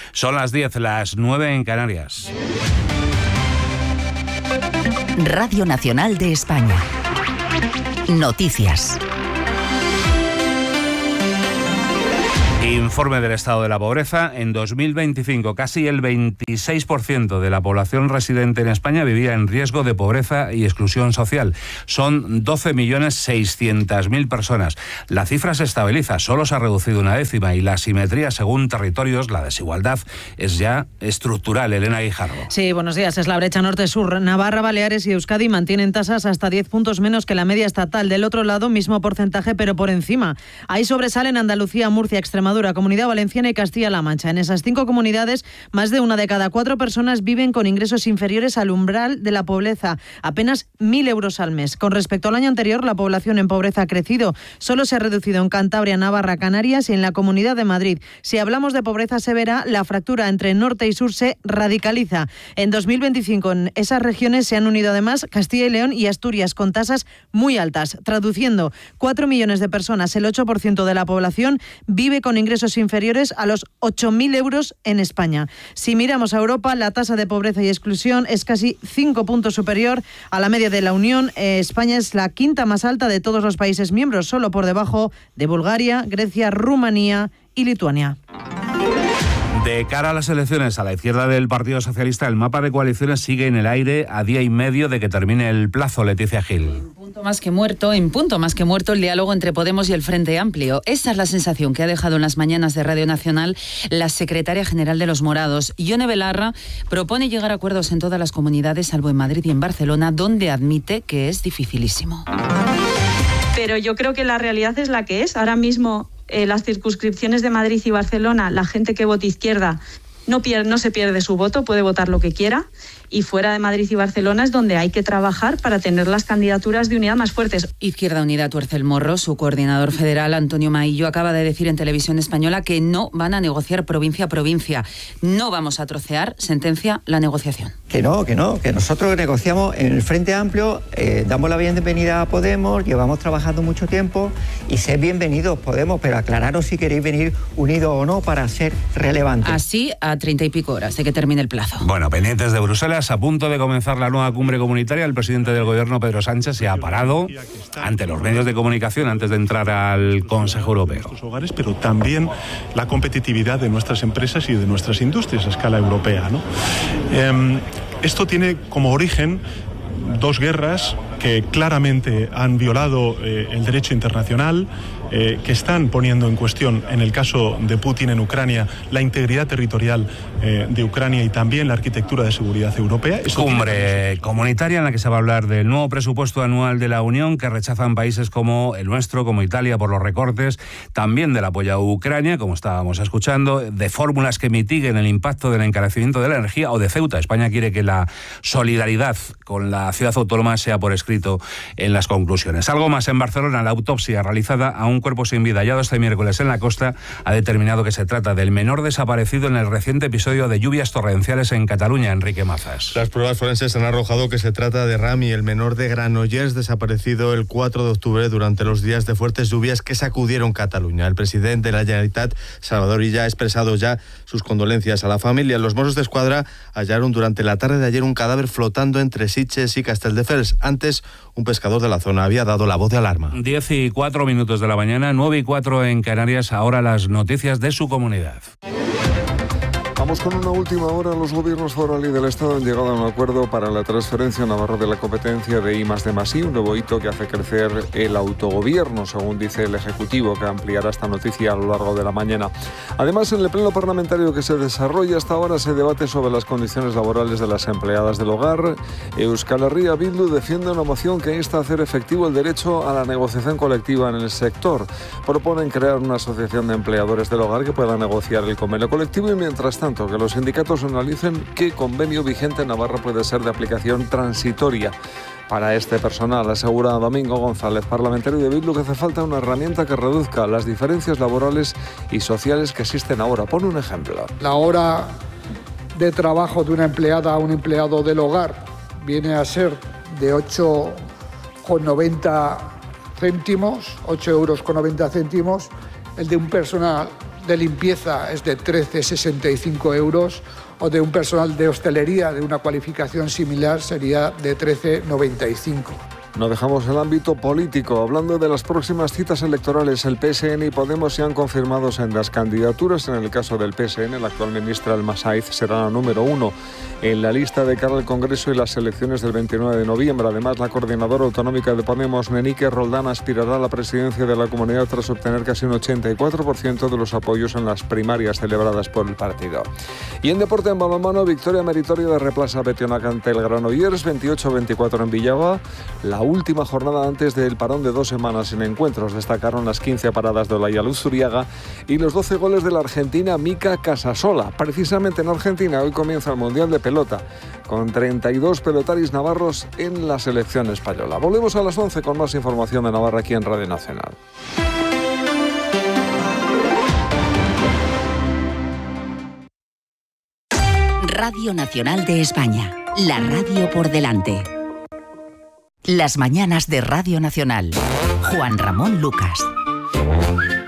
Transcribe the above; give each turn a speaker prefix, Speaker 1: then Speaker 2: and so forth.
Speaker 1: Son las 10, las 9 en Canarias.
Speaker 2: Radio Nacional de España. Noticias.
Speaker 1: Informe del estado de la pobreza. En 2025, casi el 26% de la población residente en España vivía en riesgo de pobreza y exclusión social. Son 12.600.000 personas. La cifra se estabiliza, solo se ha reducido una décima y la asimetría según territorios, la desigualdad, es ya estructural. Elena Guijarro.
Speaker 3: Sí, buenos días. Es la brecha norte-sur. Navarra, Baleares y Euskadi mantienen tasas hasta 10 puntos menos que la media estatal. Del otro lado, mismo porcentaje, pero por encima. Ahí sobresalen Andalucía, Murcia, Extremadura, Comunidad Valenciana y Castilla-La Mancha. En esas 5 comunidades, más de 1 de cada 4 personas viven con ingresos inferiores al umbral de la pobreza, apenas 1.000 euros al mes. Con respecto al año anterior, la población en pobreza ha crecido. Solo se ha reducido en Cantabria, Navarra, Canarias y en la Comunidad de Madrid. Si hablamos de pobreza severa, la fractura entre norte y sur se radicaliza. En 2025, en esas regiones se han unido además Castilla y León y Asturias, con tasas muy altas. Traduciendo, 4 millones de personas, el 8% de la población, vive con ingresos inferiores a los 8.000 euros en España. Si miramos a Europa, la tasa de pobreza y exclusión es casi 5 puntos superior a la media de la Unión. España es la quinta más alta de todos los países miembros, solo por debajo de Bulgaria, Grecia, Rumanía y Lituania.
Speaker 1: De cara a las elecciones, a la izquierda del Partido Socialista, el mapa de coaliciones sigue en el aire a día y medio de que termine el plazo. Leticia Gil.
Speaker 4: En punto más que muerto el diálogo entre Podemos y el Frente Amplio. Esa es la sensación que ha dejado en las mañanas de Radio Nacional la secretaria general de Los Morados. Ione Belarra propone llegar a acuerdos en todas las comunidades, salvo en Madrid y en Barcelona, donde admite que es dificilísimo.
Speaker 5: Pero yo creo que la realidad es la que es. Ahora mismo las circunscripciones de Madrid y Barcelona, la gente que vote izquierda no se pierde su voto, puede votar lo que quiera. Y fuera de Madrid y Barcelona es donde hay que trabajar para tener las candidaturas de unidad más fuertes.
Speaker 4: Izquierda Unida tuerce el morro. Su coordinador federal, Antonio Maillo, acaba de decir en Televisión Española que no van a negociar provincia a provincia. No vamos a trocear, sentencia la negociación.
Speaker 6: Que nosotros negociamos en el Frente Amplio, damos la bienvenida a Podemos, llevamos trabajando mucho tiempo y sed bienvenidos Podemos, pero aclararos si queréis venir unidos o no para ser relevantes.
Speaker 4: Así a 30 y pico horas de que termine el plazo.
Speaker 1: Bueno, pendientes de Bruselas. A punto de comenzar la nueva cumbre comunitaria, el presidente del Gobierno, Pedro Sánchez, se ha parado ante los medios de comunicación antes de entrar al Consejo Europeo.
Speaker 7: Nuestros hogares, pero también la competitividad de nuestras empresas y de nuestras industrias a escala europea, ¿no? Esto tiene como origen 2 guerras que claramente han violado el derecho internacional, que están poniendo en cuestión, en el caso de Putin en Ucrania, la integridad territorial de Ucrania y también la arquitectura de seguridad europea.
Speaker 1: Cumbre comunitaria en la que se va a hablar del nuevo presupuesto anual de la Unión, que rechazan países como el nuestro, como Italia, por los recortes, también del apoyo a Ucrania, como estábamos escuchando, de fórmulas que mitiguen el impacto del encarecimiento de la energía, o de Ceuta. España quiere que la solidaridad con la ciudad autónoma sea por escrito en las conclusiones. Algo más, en Barcelona, la autopsia realizada a un cuerpo sin vida hallado este miércoles en la costa ha determinado que se trata del menor desaparecido en el reciente episodio de lluvias torrenciales en Cataluña. Enrique Mazas.
Speaker 8: Las pruebas forenses han arrojado que se trata de Rami, el menor de Granollers, desaparecido el 4 de octubre durante los días de fuertes lluvias que sacudieron Cataluña. El presidente de la Generalitat, Salvador Illa, ha expresado ya sus condolencias a la familia. Los Mossos de Escuadra hallaron durante la tarde de ayer un cadáver flotando entre Sitges y Castelldefels. Antes, un pescador de la zona había dado la voz de alarma.
Speaker 1: 10:04 de la mañana, 9:04 en Canarias. Ahora las noticias de su comunidad.
Speaker 9: Vamos con una última hora. Los gobiernos foral y del Estado han llegado a un acuerdo para la transferencia a Navarra de la competencia de I+D+I, un nuevo hito que hace crecer el autogobierno, según dice el Ejecutivo, que ampliará esta noticia a lo largo de la mañana. Además, en el pleno parlamentario que se desarrolla hasta ahora se debate sobre las condiciones laborales de las empleadas del hogar. Euskal Herria Bildu defiende una moción que insta a hacer efectivo el derecho a la negociación colectiva en el sector. Proponen crear una asociación de empleadores del hogar que pueda negociar el convenio colectivo y, mientras tanto, que los sindicatos analicen qué convenio vigente en Navarra puede ser de aplicación transitoria para este personal. Asegura Domingo González, parlamentario de Bildu, que hace falta una herramienta que reduzca las diferencias laborales y sociales que existen ahora. Pone un ejemplo.
Speaker 10: La hora de trabajo de una empleada a un empleado del hogar viene a ser de 8,90 céntimos, 8,90 euros. El de un personal de limpieza es de 13,65 euros o de un personal de hostelería de una cualificación similar sería de 13,95.
Speaker 9: No dejamos el ámbito político. Hablando de las próximas citas electorales, el PSN y Podemos se han confirmado sendas candidaturas. En el caso del PSN, la actual ministra Alma Saíz será la número 1 en la lista de cara al Congreso y las elecciones del 29 de noviembre. Además, la coordinadora autonómica de Podemos, Nenique Roldán, aspirará a la presidencia de la comunidad tras obtener casi un 84% de los apoyos en las primarias celebradas por el partido. Y en deporte, en balonmano, victoria meritoria de Replaza Betionac ante el Granollers, 28-24 en Villagoa. La última jornada antes del parón de 2 semanas sin encuentros. Destacaron las 15 paradas de Olaya Luzuriaga y los 12 goles de la argentina Mica Casasola. Precisamente en Argentina hoy comienza el Mundial de Pelota, con 32 pelotaris navarros en la selección española. Volvemos a las 11 con más información de Navarra aquí en Radio Nacional.
Speaker 2: Radio Nacional de España, la radio por delante. Las mañanas de Radio Nacional. Juan Ramón Lucas.